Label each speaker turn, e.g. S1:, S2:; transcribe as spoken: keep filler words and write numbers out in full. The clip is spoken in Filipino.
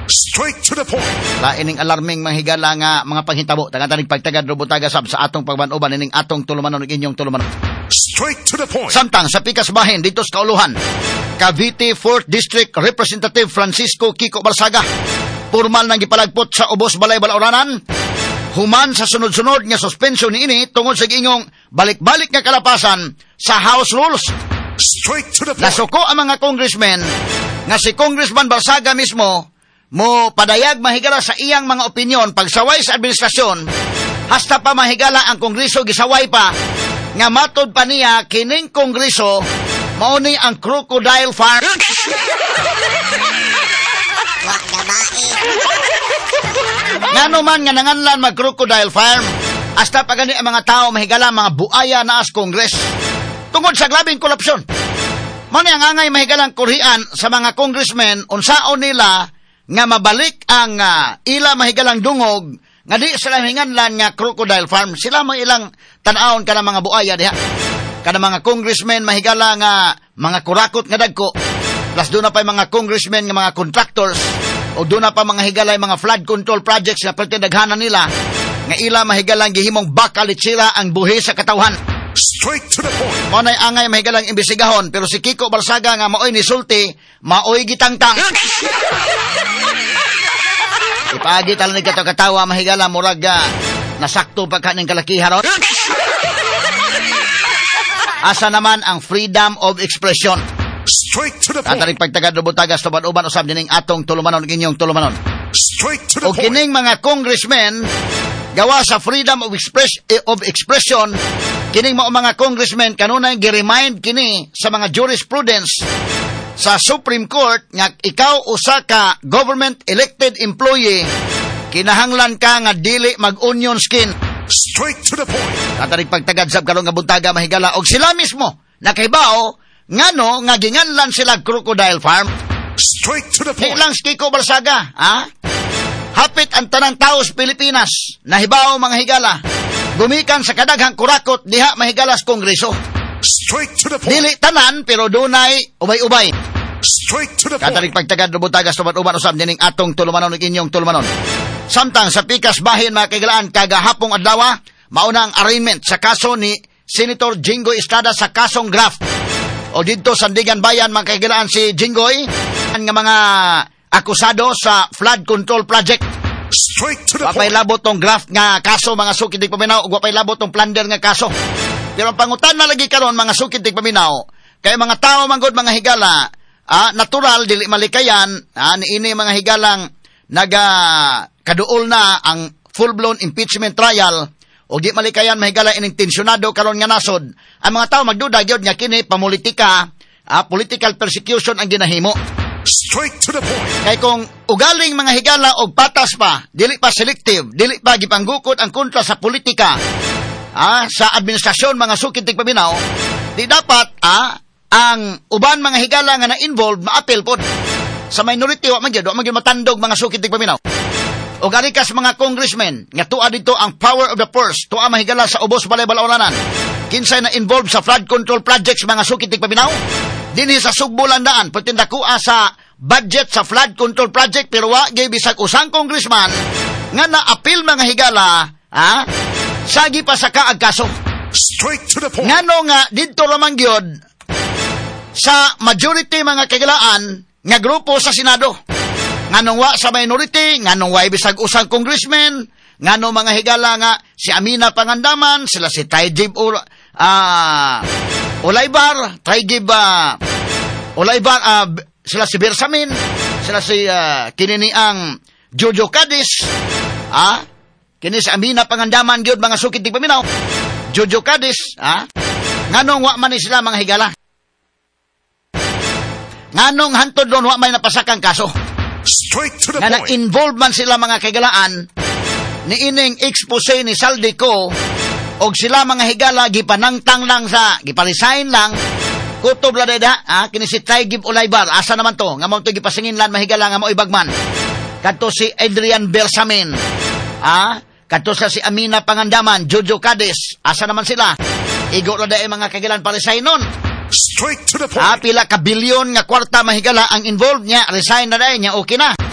S1: Straight to the point.
S2: Laining alarming manghigala nga mga panghitabo. Tangan-tanig pagtagad robutaga sab sa atong pagbanuban ining atong tulumanon ug inyong tulumanon.
S1: Straight to the point.
S2: Samtang sa pikas bahin dito sa Kauluhan, Cavite fourth District Representative Francisco Kiko Barsaga formal nang gipalagpot sa ubos balay balauranan human sa sunod-sunod nga suspension niini tungod sa giingong balik-balik nga kalapasan sa House Rules.
S1: Straight to the point.
S2: Nasuko ang mga congressmen nga si Congressman Barsaga mismo mo padayag mahigala sa iyang mga opinyon pagsaway sa administrasyon hasta pa mahigala ang Kongreso gisaway pa nga matod pa niya kining Kongreso mao ni ang crocodile farm.
S3: Wak gabae.
S2: Ngano man nga nanganlan mag crocodile farm hasta pa gani ang mga tao mahigala mga buaya na as Kongres tungod sa grabing korupsyon. Mao ni ang angay mahigalang kurian sa mga congressmen unsaon nila nga mabalik ang uh, ila mahigalang dungog nga di sila hinganlan nga crocodile farm. Sila mo ilang tan-awon kana mga buaya diha. Kana mga congressmen mahigala nga mga kurakot nga dagko. Plus doon na pa mga congressmen nga mga contractors o doon na pa mga higalay mga flood control projects na pretendaghanan nila nga ila mahigalang gihimong bakalit sila ang buhi sa katawhan.
S1: Straight to the point.
S2: Mao nay angay mahigalang imbestigahon pero si Kiko Barsaga nga maoy ni sulti, maoy gitangtang. Ipagi tala ni katawa mahigala murag uh, nasakto pa kaning kalakihan ron. Asa naman ang freedom of expression?
S1: Straight to the point.
S2: Tatarig pagtagad robutagas tuban-uban usab dining atong tulumanon ug inyong tulumanon.
S1: Straight to the
S2: O
S1: point.
S2: kining mga congressmen gawa sa freedom of express eh, of expression kining mao mga congressmen kanunay gi-remind kini sa mga jurisprudence sa Supreme Court nga ikaw usa ka government elected employee kinahanglan ka nga dili mag-onion skin.
S1: Straight to the point.
S2: Tatarig pagtagad sab karon nga buntaga mahigala og sila mismo nakahibaw ngano nga ginganlan sila crocodile farm.
S1: Straight to the point.
S2: Hilang Kiko Barsaga, ha? Hapit ang tanang tao sa Pilipinas, nahibaw mga higala, gumikan sa kadaghang kurakot diha mahigalas Kongreso.
S1: Straight to the point.
S2: Dili tanan, pero dunay ubay-ubay.
S1: Straight to the
S2: Katarig
S1: point.
S2: pagtagad robutagas tuman-uban usab dining atong tulumanon ug inyong tulumanon. Samtang sa pikas bahin mga kaigalaan kagahapong adlaw, mauna ang arraignment sa kaso ni Senator Jinggoy Estrada sa kasong graft. O dito sa Sandigan Bayan mga kaigalaan si Jinggoy ang nga mga akusado sa flood control project.
S1: Straight to the
S2: Wapay
S1: point.
S2: labot tong graft nga kaso mga sukid tig paminaw ug wapay labot tong plunder nga kaso. Pero ang pangutan na lagi karon mga sukid tig paminaw kay mga tao manggod mga higala ah, natural dili malikayan ah, niini mga higalang naga kaduol na ang full-blown impeachment trial o di malikayan mahigala ining tensyonado karon nga nasod. Ang mga tao magduda gyud nga kini pamulitika, ah, political persecution ang ginahimo.
S1: Straight to the point.
S2: Kay kung ugaling mga higala og patas pa, dili pa selective, dili pa gipanggukot ang kontra sa politika, ah, sa administrasyon mga sukid tig paminaw, di dapat ah, ang uban mga higala nga na-involved ma-appeal pod. Sa minority wa man gyud, wa man gyud matandog mga sukid tig paminaw. O gani kas mga congressmen nga tuwa dito ang power of the purse, tuwa mahigala sa ubos balay balauranan. Kinsay na involved sa flood control projects mga sukid tig paminaw? Dinhi sa Sugbo landaan, pagtindakua sa budget sa flood control project pero wa gyud bisag usang congressman nga na-appeal mga higala, ha? Sagi pa sa kaag kaso.
S1: Straight to the point.
S2: Ngano nga didto ramang gyud sa majority mga kagalaan nga grupo sa Senado. Nganong wa sa minority, nganong wa bisag usang congressman, nganong mga higala nga si Amina Pangandaman, sila si Taijib Ul ah Olaybar, Taijib uh, Olaybar, uh, sila si Bersamin, sila si uh, kinini ang Jojo Cadiz, ah, kini si Amina Pangandaman gyud mga sukid tig paminaw. Jojo Cadiz, ah, nganong wa man ni sila mga higala. Nganong hantod doon wa may napasakang kaso.
S1: Straight to the
S2: Nga
S1: point.
S2: na-involve man sila mga kagalaan ni ining expose ni Saldico og sila mga higala gipanangtang lang sa gipalisain lang kutob la deda ah kini si Taigib Olaybar asa naman to nga mao to gipasingin lan mahigala nga mao ibagman kadto si Adrian Bersamin ah kadto sa si Amina Pangandaman, Jojo Cadiz asa naman sila igo ra dae mga kagalaan palisain nun.
S1: Straight to the point.
S2: Ah, pila ka bilyon nga kwarta mahigala ang involved niya, resign na dahil niya, okay na.